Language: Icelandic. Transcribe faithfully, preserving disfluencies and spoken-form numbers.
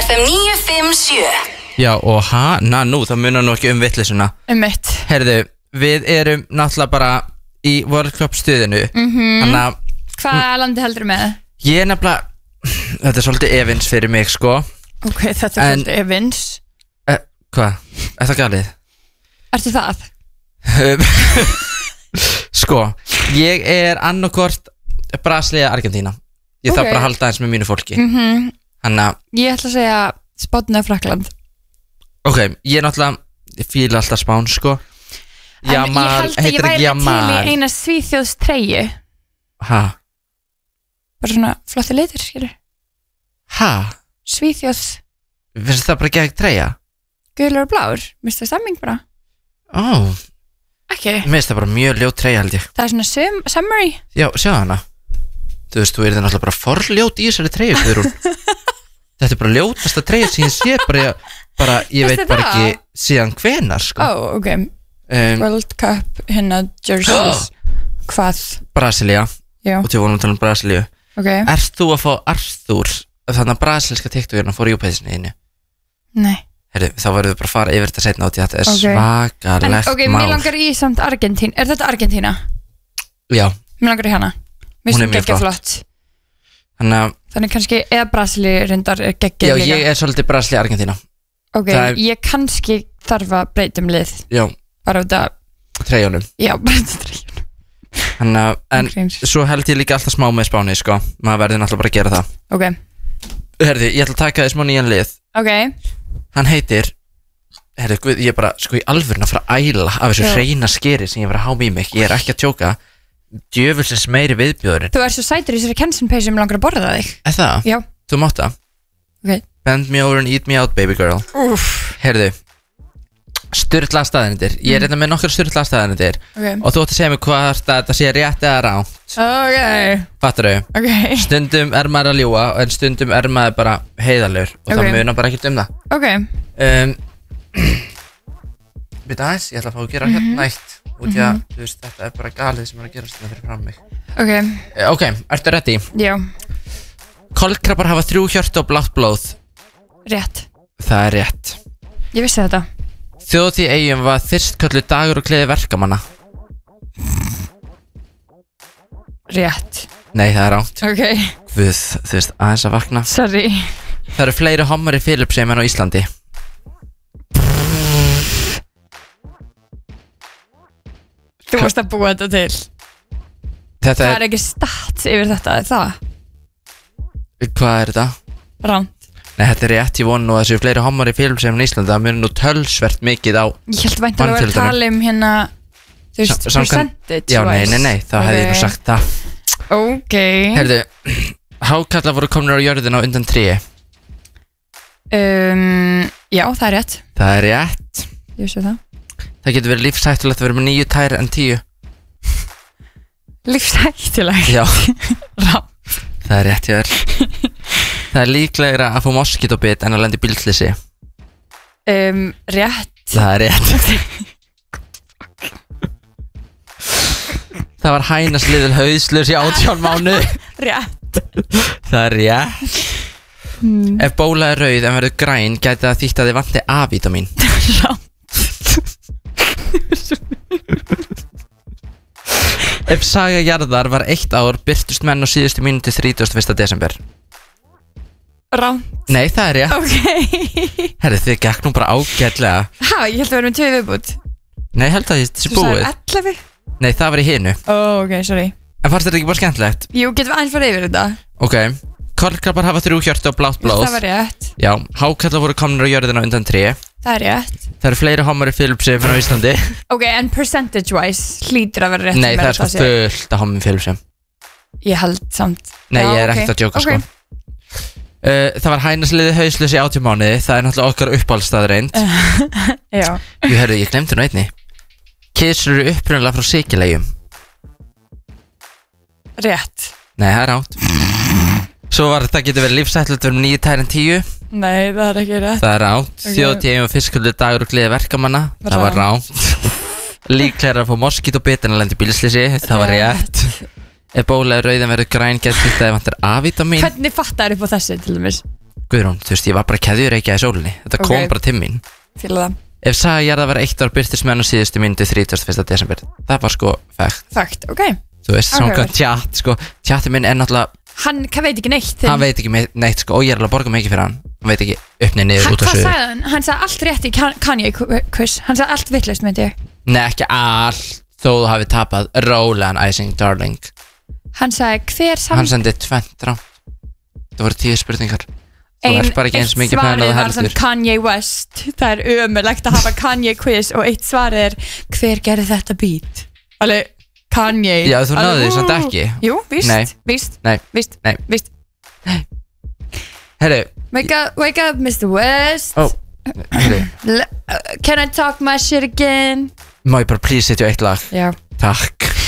F M níu fimm sjö. Já, og ha, na nú, það munar nú ekki um vittlisuna. Um mitt. Herðu, við erum náttúrulega bara í World Cup stuðinu. Mhm. Þannig að Hvaða landi heldur með? ég er nefnilega, þetta er svolítið evins fyrir mig, sko. Ok, þetta er En- svolítið evins. eh, Hvað? Er það galið? Ertu það? Sko, ég er annarkvort Brasilía, Argentína. Ég þarf Ok. bara að halda eins með mínu fólki. Mhm. Þannig að, Ég ætla að segja Spánn eða Frakkland. ok, ég er náttúrulega Ég fíla alltaf Spán, sko. En ég Jamal, held að ég heitir væri ekki til í Jamal. eina Svíþjóðs treyju. Ha? Bara svona flotti litur, skilur. Ha? Svíþjóðs, Finnst það bara gegn treyja? gulur og blár. Minnstu stemming bara. Ó, Ekki. mér finnst það bara mjög ljót treyja, held ég. Það er svona sum, summary. Já, sjá hana. Þú veist, þú er það náttúrulega bara forljót í þessari treyju, Guðrún. Þetta er bara ljótasta treyja sem ég sé bara, bara ég Finnst veit þér bara það? ekki síðan hvenar, sko. Ó, ok. um, World Cup, hérna, jerseys. Hvað? Brasilía, Já, og til vonum að tala um Brasilíu. ok. Ert þú að fá Arthur, þannig að brasilíska TikTokina fór í úpæðisinu þínu? Nei. Herru, þá verðum við bara að fara yfir þetta setna á því að þetta er Ok. svakalegt En mál. ok, mér langar í samt Argentín. Er þetta Argentína? Já, Mér langar í hana. Mér Hún er finnst mjög geggja flott. flott. þannig að, Þannig kannski, eða Brasilíu reyndar er já, geggja líka. ég er svolítið Brasilía, Argentína. Ok, það er- ég kannski þarf að breyta um lið. Já, Bara út að, treyjunum. já, breyta treyjunum. Þannig að, en Gríns. svo held ég líka alltaf smá með Spáni, sko. Maður verður náttúrulega bara að gera það. Ok, Herðu, ég ætla að taka þess smá nýjan lið. ok. Hann heitir, herðu, guð, ég er bara, sko, í alvörun að fara að æla af þessu Já. hreina skeri sem ég var að háma í mig. Ég er ekki að tjóka. Djöfulsins meiri viðbjóðurinn. Þú er svo sætur í þessari kensinpeysu sem langar að borða þig. Er það? Já, Þú mátt það? ok. Bend me over and eat me out, baby girl. Úff. Herðu, sturla staðarindir. Ég er reynda með nokkur sturla staðarindir. Ok. Og þú ætti að segja mér hvað þetta sé rétt eða rá. Ok, Fattar þau? ok. Stundum er maður að ljúga en stundum er maður bara heiðarlegur og Ok. það munar bara ekkert um það. Ok, um, Við aðeins, ég ætla að fá að gera hérna nætt út í að, þú veist, þetta er bara galið sem er að gera þetta fyrir fram mig. ok, Eh, Ok, ertu ready? já, Kolkrabbar hafa þrjú hjörtu og blátt blóð. rétt. Það er rétt. Ég vissi þetta. Þjóðhátíð í Eyjum var fyrst kölluð dagur og gleði verkamanna. Rétt. Nei, það er rátt. Ok, Guð, þú veist, aðeins að vakna. sorry. Það eru fleiri hommar í Filipsheim en á Íslandi. Þú varst að búa þetta til. Þetta Það er, er ekki stats yfir þetta, er það? hvað er þetta? Ránt. Nei, þetta er rétt, ég vonu nú að þessu fleiri hommar í Filipsheim en á Íslandi. Það munir nú tölsvert mikið á. Ég held vænt að þú var að Mannfjöldanum. tala um hérna, þú veist, Sam- samkvæmt- percentage Já, nei, nei, nei, þá hefði ég nú Ok. sagt það. Ok. Herðu, hákallar voru komnir á jörðina á undan tríi. Um, já, það er rétt. Það er rétt. Ég vissi það. Það getur verið lífshættulegt að vera með níu tær en tíu. Lífshættulegt. Já, Ránt. það er rétt, ég er. Það er líklegra að fá moskítóbit en að lenda í bílslýsi. Um, rétt. Það er rétt. Það var hænasliðil hauðslurs í átján mánu. Rétt. Það er rétt. Mm. Ef bóla er rauð en verður græn gæti það þýtt að þið vanti A-vítamín. Ránt. Ef saga jarðar var eitt ár byrtust menn á síðustu mínúti þrítugasta og fyrsta desember. Ránt. Nei, það er rétt. Ok. Herri, þið gekk nú bara ágætlega. Ha, ég held að vera með tvö viðbútt. Nei, ég held að þetta sé Þú sagði búið. ellefu. Nei, það var í hinu. Ó, ok, sorry. En fannst þetta ekki bara skemmtilegt? Jú, getum við aðeins farið yfir þetta? Ok, kolkrabbar hafa þrjú hjörtu og blátt blóð. Það var rétt. Já, hákallar voru komnir á jörðina undan tré. Það er rétt. Það eru fleiri hommar í Filipsheim en á Íslandi. Ok, en percentage wise hlýtur að vera rétt. Nei, sem það er að sko sé. fullt af hommum í Filipsheim. Ég held samt. Nei, Já, ég er ok. ekkert að djóka, Ok. sko. Uh, það var hænasliði hauslös í átján mánuði. Það er náttúrulega okkar uppáhaldsstaðreind. Já. Jú, herru, ég glemdi nú einni. Kisur eru upprunalega frá Sikileyjum. Rétt. Nei, það er rátt. Svo var þetta getur verið lífsætlegt verið níu tær en tíu. Nei, það er ekki rétt. Það er rátt. Ok. Þjóðhátíð í Eyjum var fyrst kölluð dagur og gleði verkamanna. Það var rátt. Líklega að fá moskítóbit en að lenda í bílslýsi. Það var rétt. Ef bóla er rauð en verður græn getur þetta ef vantar A-vítamín. Hvernig fattar upp á þessu til dæmis? Guðrún, þú veist, ég var bara keðjur ekki að sólinni Þetta Ok. kom bara til mín Fíla það Ef saga jarða var eitt ár byrtist með hann á síðustu myndi þrítugasta og fyrsta desember Það var sko fægt Fakt, ok Þú veist, svona Áhugavert. tjátt sko Tjátti minn er náttúrulega Hann, hvað veit ekki neitt Hann veit ekki me- neitt sko Og ég er alveg að borga mikið fyrir hann Hann veit ekki uppnið niður Hann, út á hvað sögur sagði hann? Hann sagði allt rétt í Kan- Kanye quiz Hann sagði allt vitlaust myndi ég Nei, ekki allt Þó þú hafi tapað Rólegan Icing Darling Hann sagði hver sam Hann sendi tvennt rámt Það voru tíu spurningar Þú Ein- ert bara ekki eins eitt mikið svarið pælað var heldur samt Kanye West Það er ömurlegt að hafa Kanye quiz Og eitt svarið er hver gerði þetta beat Alveg Kanye Já, þú Alveg, náðu því samt ú. ekki Jú, víst, Nei. víst, Nei, víst, nei. víst herru Wake up, wake up, mister West Ó, herru L- uh, Can I talk my shit again? Má ég bara please setja eitt lag Já Takk